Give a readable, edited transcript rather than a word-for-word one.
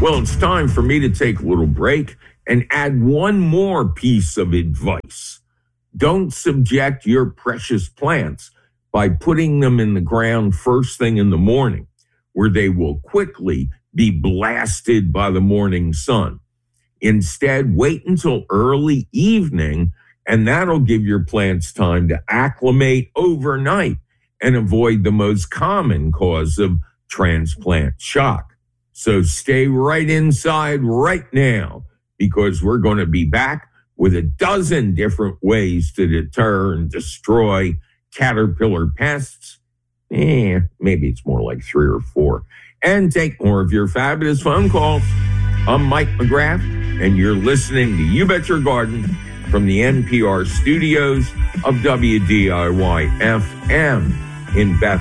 Well, it's time for me to take a little break and add one more piece of advice. Don't subject your precious plants by putting them in the ground first thing in the morning, where they will quickly be blasted by the morning sun. Instead, wait until early evening, and that'll give your plants time to acclimate overnight and avoid the most common cause of transplant shock. So stay right inside right now, because we're going to be back with a dozen different ways to deter and destroy caterpillar pests. Maybe it's more like 3 or 4. And take more of your fabulous phone calls. I'm Mike McGrath, and you're listening to You Bet Your Garden from the NPR studios of WDIY FM in Bethlehem.